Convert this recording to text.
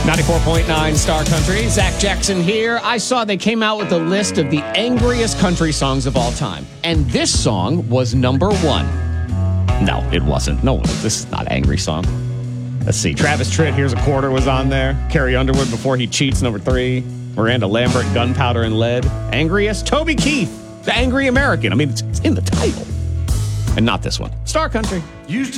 94.9 Star Country. Zach Jackson here. I saw they came out with a list of the angriest country songs of all time. And this song was number one. No, it wasn't. No, this is not an angry song. Let's see. Travis Tritt, Here's a Quarter was on there. Carrie Underwood, Before He Cheats, number 3. Miranda Lambert, Gunpowder and Lead. Angriest? Toby Keith, The Angry American. I mean, it's in the title. And not this one. Star Country. Used to